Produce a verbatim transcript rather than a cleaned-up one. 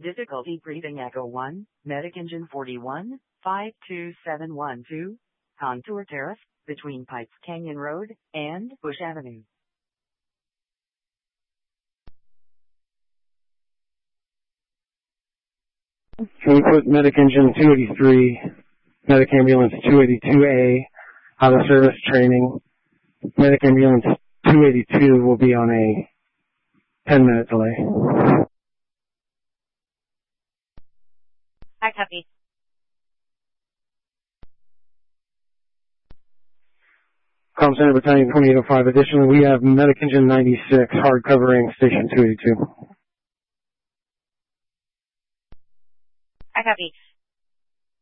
Difficulty breathing Echo one, Medic Engine forty-one, five two seven one two, Contour Terrace, between Pipes Canyon Road and Bush Avenue. Can we put Medic Engine two eighty-three, Medic Ambulance two eighty-two A, out of service training? Medic Ambulance two eighty-two will be on a ten minute delay. I copy. Com Center Battalion twenty-eight oh five. Additionally, we have Medic Engine ninety-six hard covering Station two eighty-two. I copy.